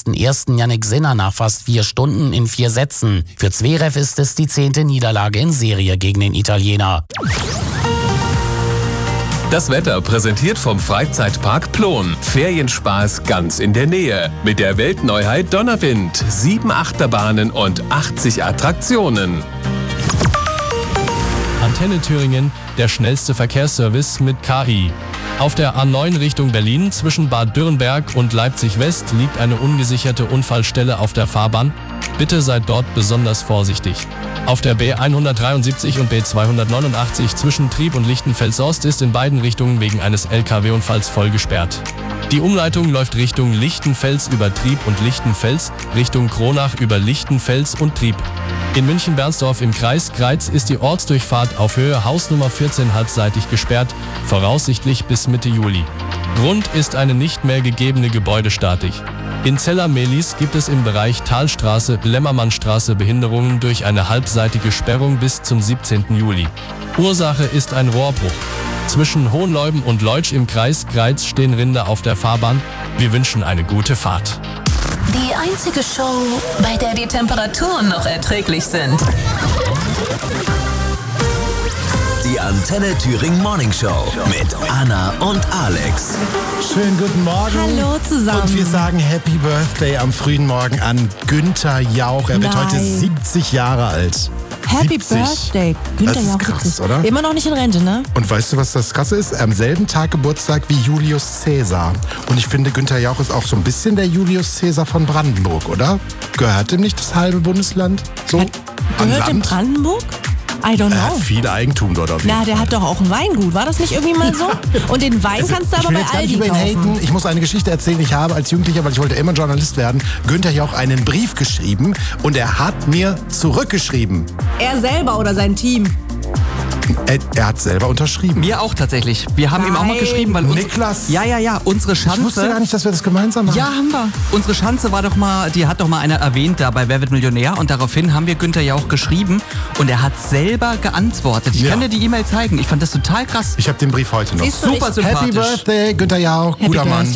ersten Jannik Sinner nach fast 4 Stunden in 4 Sätzen. Für Zverev ist es die 10. Niederlage in Serie gegen den Italiener. Das Wetter präsentiert vom Freizeitpark Plon. Ferienspaß ganz in der Nähe. Mit der Weltneuheit Donnerwind. 7 Achterbahnen und 80 Attraktionen. Antenne Thüringen, der schnellste Verkehrsservice mit KI. Auf der A9 Richtung Berlin zwischen Bad Dürrenberg und Leipzig West liegt eine ungesicherte Unfallstelle auf der Fahrbahn. Bitte seid dort besonders vorsichtig. Auf der B173 und B289 zwischen Trieb und Lichtenfels-Ost ist in beiden Richtungen wegen eines LKW-Unfalls voll gesperrt. Die Umleitung läuft Richtung Lichtenfels über Trieb und Lichtenfels, Richtung Kronach über Lichtenfels und Trieb. In München-Bernsdorf im Kreis Greiz ist die Ortsdurchfahrt auf Höhe Hausnummer 14 halbseitig gesperrt, voraussichtlich bis Mitte Juli. Grund ist eine nicht mehr gegebene Gebäudestatik. In Zeller-Mehlis gibt es im Bereich Talstraße-Lämmermannstraße Behinderungen durch eine halbseitige Sperrung bis zum 17. Juli. Ursache ist ein Rohrbruch. Zwischen Hohenleuben und Leutsch im Kreis Greiz stehen Rinder auf der Fahrbahn. Wir wünschen eine gute Fahrt. Die einzige Show, bei der die Temperaturen noch erträglich sind. Die Antenne Thüringen Morning Show mit Anna und Alex. Schönen guten Morgen. Hallo zusammen. Und wir sagen Happy Birthday am frühen Morgen an Günther Jauch. Er wird heute 70 Jahre alt. Happy 70. Birthday. Günther Das ist Jauch, krass, 70. oder? Immer noch nicht in Rente, ne? Und weißt du, was das Krasse ist? Am selben Tag Geburtstag wie Julius Caesar. Und ich finde, Günther Jauch ist auch so ein bisschen der Julius Caesar von Brandenburg, oder? Gehört ihm nicht das halbe Bundesland so an Gehört in Land? Brandenburg? I don't Er hat know. viel Eigentum dort auf jeden Na, Fall. der hat doch auch ein Weingut. War das nicht irgendwie mal so? Und den Wein kannst du aber ich will bei jetzt gar nicht Aldi über ihn kaufen. haten. Ich muss eine Geschichte erzählen. Ich habe als Jugendlicher, weil ich wollte immer Journalist werden, Günther Jauch einen Brief geschrieben und er hat mir zurückgeschrieben. Er selber oder sein Team? Er hat selber unterschrieben. Mir auch tatsächlich. Wir haben ihm auch mal geschrieben, weil Niklas. Ja, unsere Schanze. Ich wusste gar nicht, dass wir das gemeinsam haben. Ja, haben wir. Unsere Schanze war doch mal, die hat doch mal einer erwähnt da bei Wer wird Millionär und daraufhin haben wir Günther Jauch geschrieben und er hat selber geantwortet. Ich kann dir die E-Mail zeigen. Ich fand das total krass. Ich habe den Brief heute noch. Siehst du, Super sympathisch. Happy Birthday, Günther Jauch, guter Mann.